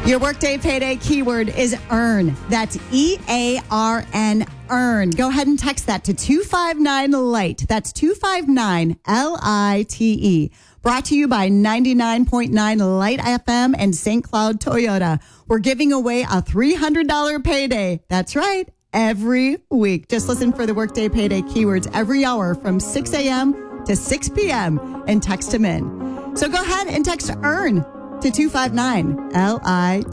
Your workday payday keyword is earn. That's EARN, earn. Go ahead and text that to 259-LIGHT. That's 259-LITE. Brought to you by 99.9 Light FM and St. Cloud Toyota. We're giving away a $300 payday. That's right, every week. Just listen for the workday payday keywords every hour from 6 a.m. to 6 p.m. and text them in. So go ahead and text earn to 259-LITE.